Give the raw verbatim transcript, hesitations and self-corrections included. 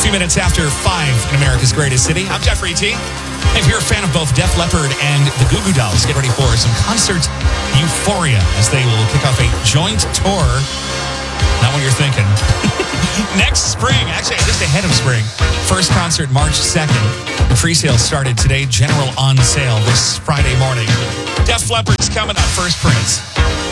few minutes after five in America's greatest city. I'm Jeffrey T. If you're a fan of both Def Leppard and the Goo Goo Dolls, get ready for some concert euphoria as they will kick off a joint tour. Not what you're thinking. Next spring, actually just ahead of spring. First concert March second. The pre-sale started today. General on sale this Friday morning. Def Leppard's coming up. First Prince.